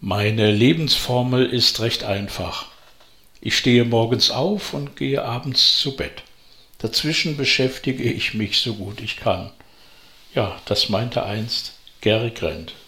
Meine Lebensformel ist recht einfach. Ich stehe morgens auf und gehe abends zu Bett. Dazwischen beschäftige ich mich so gut ich kann. Ja, das meinte einst Gary Grant.